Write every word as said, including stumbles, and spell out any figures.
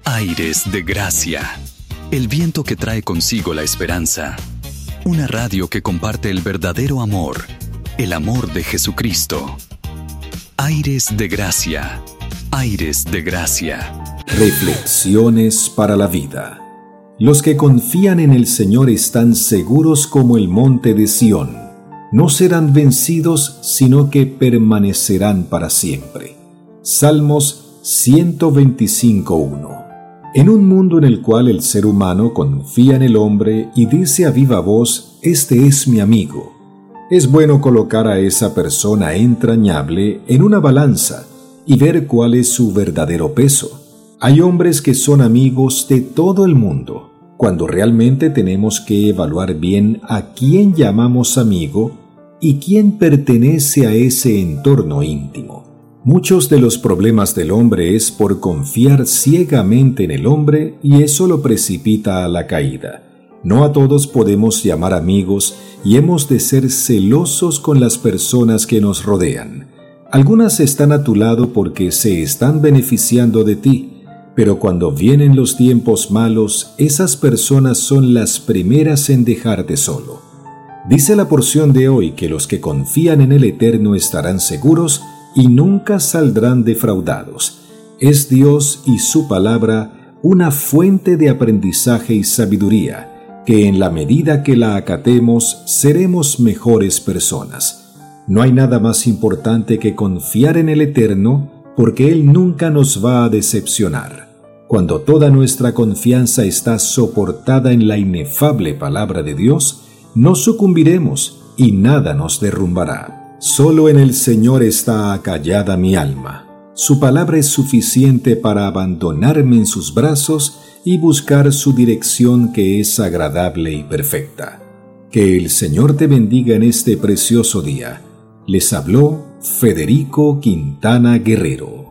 Aires de Gracia, el viento que trae consigo la esperanza. Una radio que comparte el verdadero amor, el amor de Jesucristo. Aires de Gracia, Aires de Gracia. Reflexiones para la vida. Los que confían en el Señor están seguros como el monte de Sión. No serán vencidos, sino que permanecerán para siempre. Salmos ciento veinticinco, uno. En un mundo en el cual el ser humano confía en el hombre y dice a viva voz, «Este es mi amigo», es bueno colocar a esa persona entrañable en una balanza y ver cuál es su verdadero peso. Hay hombres que son amigos de todo el mundo, cuando realmente tenemos que evaluar bien a quién llamamos amigo y quién pertenece a ese entorno íntimo. Muchos de los problemas del hombre es por confiar ciegamente en el hombre y eso lo precipita a la caída. No a todos podemos llamar amigos y hemos de ser celosos con las personas que nos rodean. Algunas están a tu lado porque se están beneficiando de ti, pero cuando vienen los tiempos malos, esas personas son las primeras en dejarte solo. Dice la porción de hoy que los que confían en el Eterno estarán seguros y nunca saldrán defraudados. Es Dios y su palabra una fuente de aprendizaje y sabiduría, que en la medida que la acatemos seremos mejores personas. No hay nada más importante que confiar en el Eterno, porque Él nunca nos va a decepcionar. Cuando toda nuestra confianza está soportada en la inefable palabra de Dios, no sucumbiremos y nada nos derrumbará. Solo en el Señor está acallada mi alma. Su palabra es suficiente para abandonarme en sus brazos y buscar su dirección que es agradable y perfecta. Que el Señor te bendiga en este precioso día. Les habló Federico Quintana Guerrero.